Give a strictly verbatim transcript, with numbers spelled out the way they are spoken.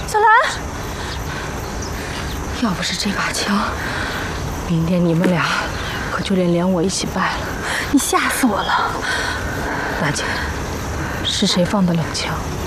小兰， 要不是这把枪，明天你们俩可就连连我一起败了。 你吓死我了！ 娜姐，是谁放的冷枪？